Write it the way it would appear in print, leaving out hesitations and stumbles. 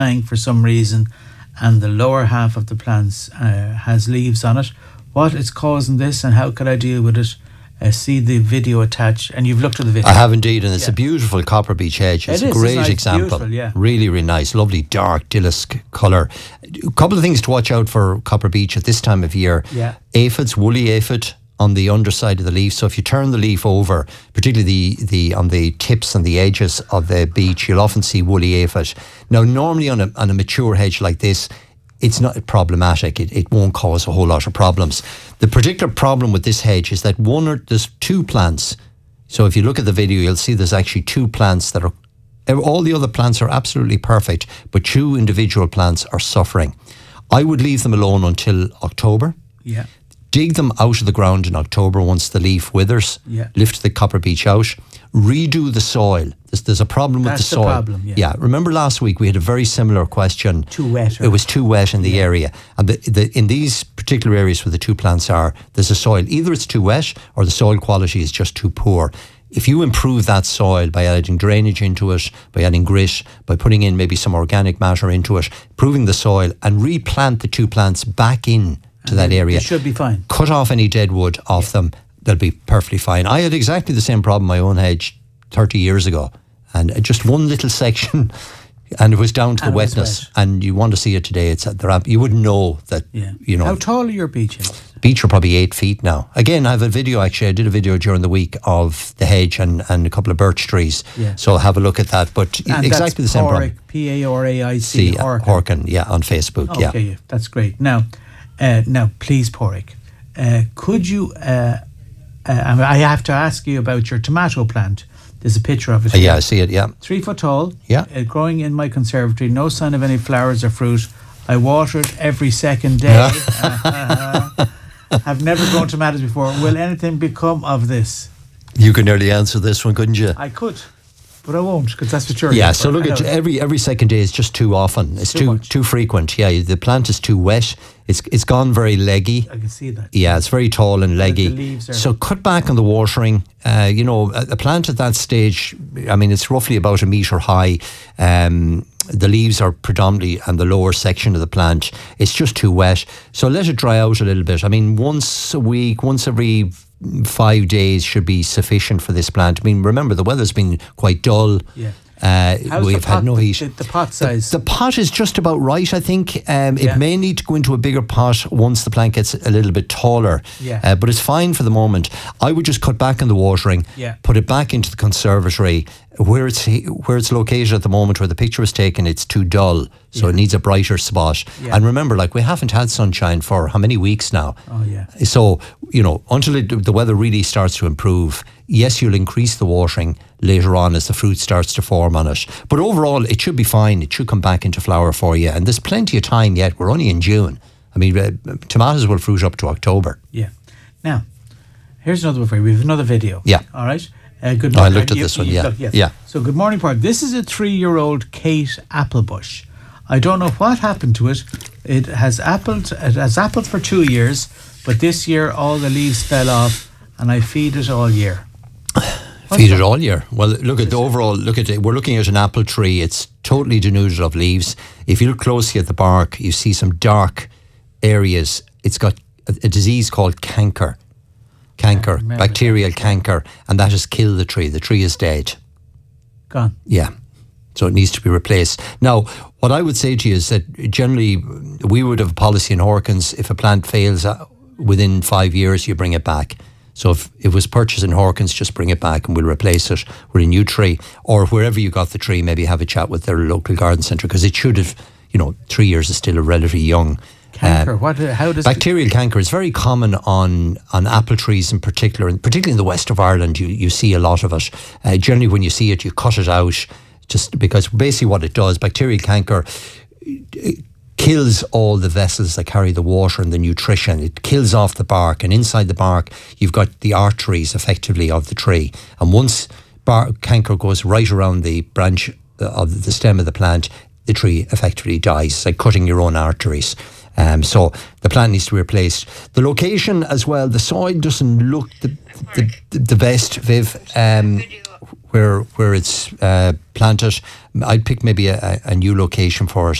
dying for some reason, and the lower half of the plants has leaves on it. What is causing this, and how could I deal with it? See the video attached, and you've looked at the video. I have indeed, and it's a beautiful copper beech hedge. It's a great example. Really, really nice, lovely dark dilisk colour. A couple of things to watch out for copper beech at this time of year. Aphids, woolly aphid on the underside of the leaf. So if you turn the leaf over, particularly the on the tips and the edges of the beech, you'll often see woolly aphid. Now, normally on a mature hedge like this, it's not problematic. It won't cause a whole lot of problems. The particular problem with this hedge is that there's two plants. So if you look at the video, you'll see there's actually two plants that are, all the other plants are absolutely perfect, but two individual plants are suffering. I would leave them alone until October. Dig them out of the ground in October once the leaf withers. Lift the copper beech out. Redo the soil. There's a problem with the soil. That's the problem, Remember last week we had a very similar question. Too wet. It was too wet in the area. And in these particular areas where the two plants are, there's a soil. Either it's too wet or the soil quality is just too poor. If you improve that soil by adding drainage into it, by adding grit, by putting in maybe some organic matter into it, improving the soil, and replant the two plants back in to that area, it should be fine. Cut off any dead wood off them, they'll be perfectly fine. I had exactly the same problem in my own hedge 30 years ago, and just one little section, and it was down to the wetness. And you want to see it today, it's you wouldn't know that. You know. How tall are your beech hedges? Beech are probably 8 feet now. Again, I have a video, actually I did a video during the week of the hedge and a couple of birch trees, so have a look at that. But exactly the same problem. P-A-R-A-I-C, Horkin, on Facebook. Okay, that's great. Now please, Pádraig, could you I have to ask you about your tomato plant. There's a picture of it. I see it, 3 foot tall. Yeah. Growing in my conservatory. No sign of any flowers or fruit. I water it every second day. I've never grown tomatoes before. Will anything become of this? You could nearly answer this one, couldn't you? I could, but I won't, because that's what you're so look, at every second day is just too often. It's too frequent. The plant is too wet. It's gone very leggy. I can see that. It's very tall and leggy. The leaves are... So cut back on the watering. A plant at that stage, I mean, it's roughly about 1 metre high. The leaves are predominantly on the lower section of the plant. It's just too wet. So let it dry out a little bit. I mean, once a week, once every 5 days should be sufficient for this plant. I mean, remember, the weather's been quite dull. We've had no heat. The pot size? The pot is just about right, I think. It may need to go into a bigger pot once the plant gets a little bit taller. But it's fine for the moment. I would just cut back on the watering, put it back into the conservatory. Where it's located at the moment, where the picture was taken, it's too dull. So it needs a brighter spot. And remember, we haven't had sunshine for how many weeks now? So, until the weather really starts to improve, yes, you'll increase the watering later on as the fruit starts to form on it. But overall, it should be fine. It should come back into flower for you. And there's plenty of time yet. We're only in June. I mean, tomatoes will fruit up to October. Now, here's another one for you. We have another video. All right. Good morning. I looked at this one, So good morning, Pádraig. This is a 3-year-old Kate Applebush. I don't know what happened to it. It has appled for 2 years, but this year all the leaves fell off, and I feed it all year. Feed it all year. Well, look at the overall. Look at it. We're looking at an apple tree. It's totally denuded of leaves. If you look closely at the bark, you see some dark areas. It's got a disease called canker, bacterial canker, and that has killed the tree. The tree is dead. Gone. So it needs to be replaced. Now, what I would say to you is that generally we would have a policy in Horkins, if a plant fails within 5 years, you bring it back. So if it was purchased in Horkins, just bring it back and we'll replace it with a new tree. Or wherever you got the tree, maybe have a chat with their local garden centre, because it should have, 3 years is still a relatively young. Canker, how does bacterial canker is very common on apple trees in particular, and particularly in the west of Ireland, you see a lot of it. Generally when you see it, you cut it out, just because basically what it does, bacterial canker kills all the vessels that carry the water and the nutrition. It kills off the bark, and inside the bark you've got the arteries effectively of the tree, and once canker goes right around the branch of the stem of the plant, the tree effectively dies. It's like cutting your own arteries. So the plant needs to be replaced. The location as well, the soil doesn't look the best, Viv. where it's planted. I'd pick maybe a new location for it.